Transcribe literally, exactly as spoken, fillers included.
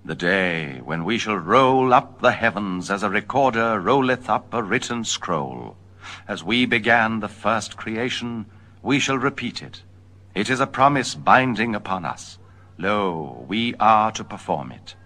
The day when we shall roll up the heavens as a recorder rolleth up a written scroll. As we began the first creation, we shall repeat it. It is a promise binding upon us. Lo, we are to perform it.